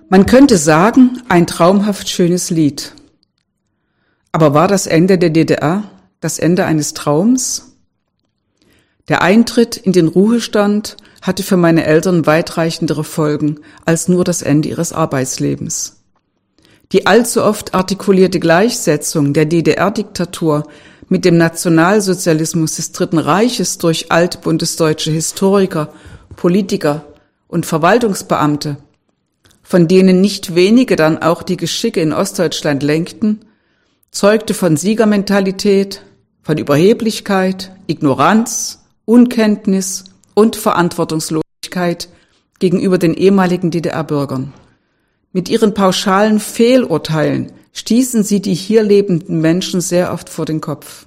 Man könnte sagen, ein traumhaft schönes Lied. Aber war das Ende der DDR das Ende eines Traums? Der Eintritt in den Ruhestand hatte für meine Eltern weitreichendere Folgen als nur das Ende ihres Arbeitslebens. Die allzu oft artikulierte Gleichsetzung der DDR-Diktatur mit dem Nationalsozialismus des Dritten Reiches durch altbundesdeutsche Historiker, Politiker und Verwaltungsbeamte, von denen nicht wenige dann auch die Geschicke in Ostdeutschland lenkten, zeugte von Siegermentalität, von Überheblichkeit, Ignoranz, Unkenntnis und Verantwortungslosigkeit gegenüber den ehemaligen DDR-Bürgern. Mit ihren pauschalen Fehlurteilen stießen sie die hier lebenden Menschen sehr oft vor den Kopf.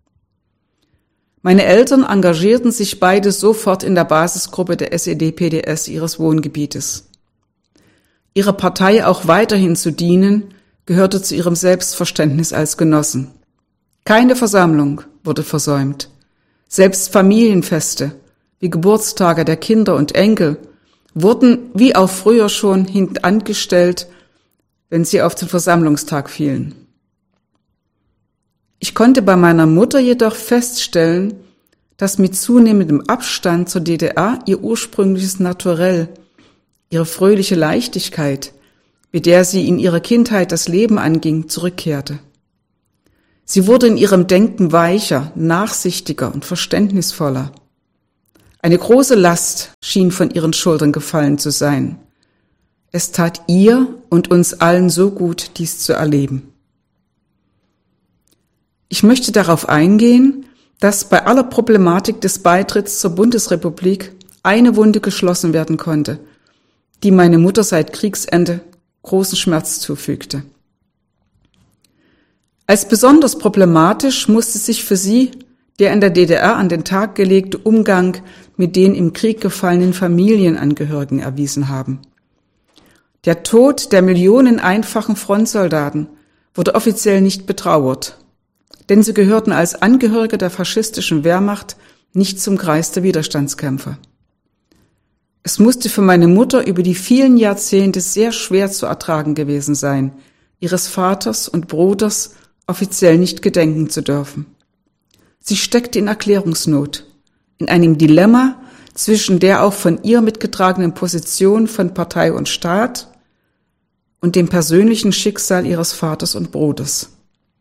Meine Eltern engagierten sich beide sofort in der Basisgruppe der SED-PDS ihres Wohngebietes. Ihrer Partei auch weiterhin zu dienen, gehörte zu ihrem Selbstverständnis als Genossen. Keine Versammlung wurde versäumt. Selbst Familienfeste, wie Geburtstage der Kinder und Enkel, wurden, wie auch früher schon, hintangestellt, wenn sie auf den Versammlungstag fielen. Ich konnte bei meiner Mutter jedoch feststellen, dass mit zunehmendem Abstand zur DDR ihr ursprüngliches Naturell, ihre fröhliche Leichtigkeit, mit der sie in ihrer Kindheit das Leben anging, zurückkehrte. Sie wurde in ihrem Denken weicher, nachsichtiger und verständnisvoller. Eine große Last schien von ihren Schultern gefallen zu sein. Es tat ihr und uns allen so gut, dies zu erleben. Ich möchte darauf eingehen, dass bei aller Problematik des Beitritts zur Bundesrepublik eine Wunde geschlossen werden konnte, die meine Mutter seit Kriegsende großen Schmerz zufügte. Als besonders problematisch musste sich für sie der in der DDR an den Tag gelegte Umgang mit den im Krieg gefallenen Familienangehörigen erwiesen haben. Der Tod der Millionen einfachen Frontsoldaten wurde offiziell nicht betrauert, denn sie gehörten als Angehörige der faschistischen Wehrmacht nicht zum Kreis der Widerstandskämpfer. Es musste für meine Mutter über die vielen Jahrzehnte sehr schwer zu ertragen gewesen sein, ihres Vaters und Bruders offiziell nicht gedenken zu dürfen. Sie steckte in Erklärungsnot, in einem Dilemma zwischen der auch von ihr mitgetragenen Position von Partei und Staat und dem persönlichen Schicksal ihres Vaters und Bruders.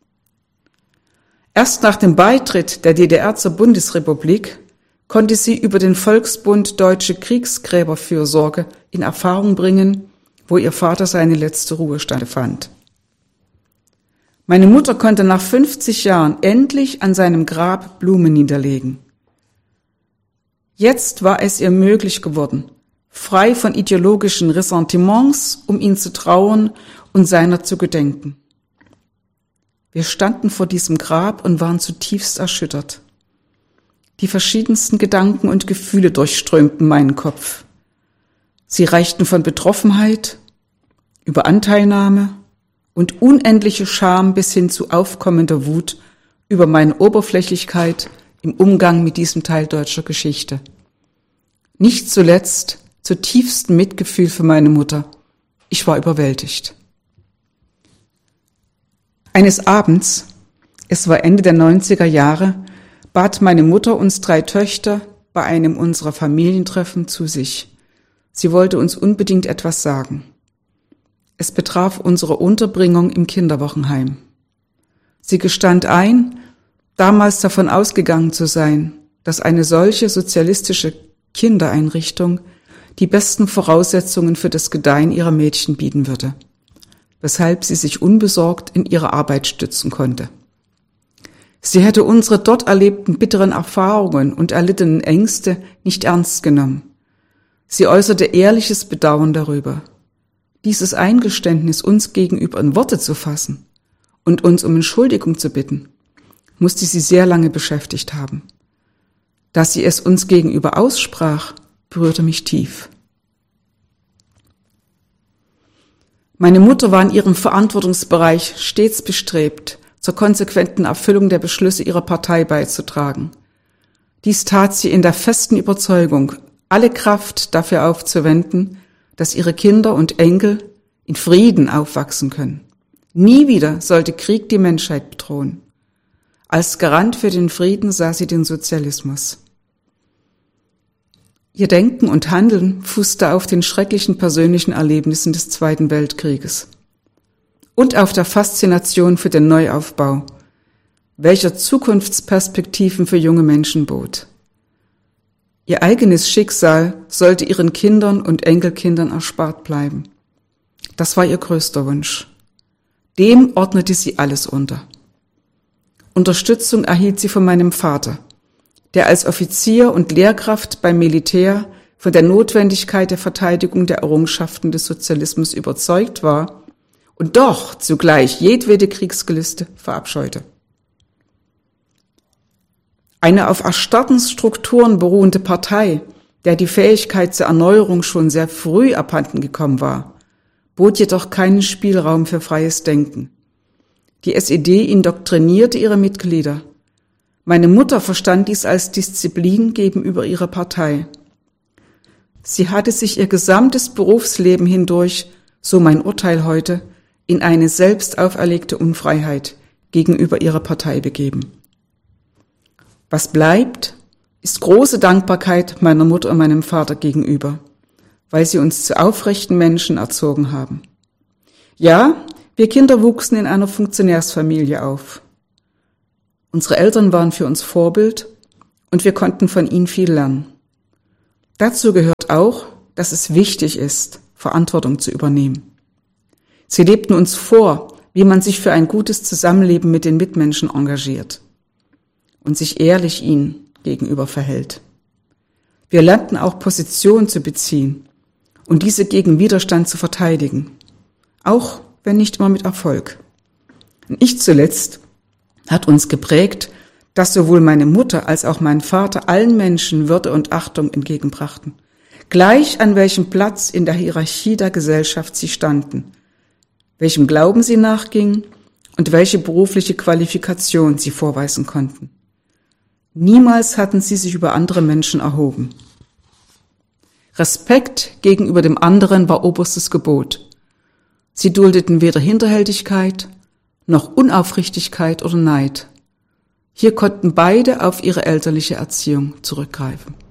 Erst nach dem Beitritt der DDR zur Bundesrepublik konnte sie über den Volksbund Deutsche Kriegsgräberfürsorge in Erfahrung bringen, wo ihr Vater seine letzte Ruhestätte fand. Meine Mutter konnte nach 50 Jahren endlich an seinem Grab Blumen niederlegen. Jetzt war es ihr möglich geworden, frei von ideologischen Ressentiments, um ihn zu trauern und seiner zu gedenken. Wir standen vor diesem Grab und waren zutiefst erschüttert. Die verschiedensten Gedanken und Gefühle durchströmten meinen Kopf. Sie reichten von Betroffenheit über Anteilnahme und unendliche Scham bis hin zu aufkommender Wut über meine Oberflächlichkeit im Umgang mit diesem Teil deutscher Geschichte. Nicht zuletzt zutiefstem Mitgefühl für meine Mutter. Ich war überwältigt. Eines Abends, es war Ende der 90er Jahre, bat meine Mutter uns 3 Töchter bei einem unserer Familientreffen zu sich. Sie wollte uns unbedingt etwas sagen. Es betraf unsere Unterbringung im Kinderwochenheim. Sie gestand ein, damals davon ausgegangen zu sein, dass eine solche sozialistische Kindereinrichtung die besten Voraussetzungen für das Gedeihen ihrer Mädchen bieten würde, weshalb sie sich unbesorgt in ihrer Arbeit stützen konnte. Sie hätte unsere dort erlebten bitteren Erfahrungen und erlittenen Ängste nicht ernst genommen. Sie äußerte ehrliches Bedauern darüber. Dieses Eingeständnis uns gegenüber in Worte zu fassen und uns um Entschuldigung zu bitten, musste sie sehr lange beschäftigt haben. Dass sie es uns gegenüber aussprach, berührte mich tief. Meine Mutter war in ihrem Verantwortungsbereich stets bestrebt, zur konsequenten Erfüllung der Beschlüsse ihrer Partei beizutragen. Dies tat sie in der festen Überzeugung, alle Kraft dafür aufzuwenden, dass ihre Kinder und Enkel in Frieden aufwachsen können. Nie wieder sollte Krieg die Menschheit bedrohen. Als Garant für den Frieden sah sie den Sozialismus. Ihr Denken und Handeln fußte auf den schrecklichen persönlichen Erlebnissen des Zweiten Weltkrieges und auf der Faszination für den Neuaufbau, welcher Zukunftsperspektiven für junge Menschen bot. Ihr eigenes Schicksal sollte ihren Kindern und Enkelkindern erspart bleiben. Das war ihr größter Wunsch. Dem ordnete sie alles unter. Unterstützung erhielt sie von meinem Vater, der als Offizier und Lehrkraft beim Militär von der Notwendigkeit der Verteidigung der Errungenschaften des Sozialismus überzeugt war und doch zugleich jedwede Kriegsgelüste verabscheute. Eine auf erstarrten Strukturen beruhende Partei, der die Fähigkeit zur Erneuerung schon sehr früh abhanden gekommen war, bot jedoch keinen Spielraum für freies Denken. Die SED indoktrinierte ihre Mitglieder. Meine Mutter verstand dies als Disziplin gegenüber ihrer Partei. Sie hatte sich ihr gesamtes Berufsleben hindurch, so mein Urteil heute, in eine selbst auferlegte Unfreiheit gegenüber ihrer Partei begeben. Was bleibt, ist große Dankbarkeit meiner Mutter und meinem Vater gegenüber, weil sie uns zu aufrechten Menschen erzogen haben. Ja, wir Kinder wuchsen in einer Funktionärsfamilie auf. Unsere Eltern waren für uns Vorbild und wir konnten von ihnen viel lernen. Dazu gehört auch, dass es wichtig ist, Verantwortung zu übernehmen. Sie lebten uns vor, wie man sich für ein gutes Zusammenleben mit den Mitmenschen engagiert und sich ehrlich ihnen gegenüber verhält. Wir lernten auch Position zu beziehen und diese gegen Widerstand zu verteidigen, auch wenn nicht immer mit Erfolg. Und nicht zuletzt hat uns geprägt, dass sowohl meine Mutter als auch mein Vater allen Menschen Würde und Achtung entgegenbrachten, gleich an welchem Platz in der Hierarchie der Gesellschaft sie standen, welchem Glauben sie nachgingen und welche berufliche Qualifikation sie vorweisen konnten. Niemals hatten sie sich über andere Menschen erhoben. Respekt gegenüber dem anderen war oberstes Gebot. Sie duldeten weder Hinterhältigkeit noch Unaufrichtigkeit oder Neid. Hier konnten beide auf ihre elterliche Erziehung zurückgreifen.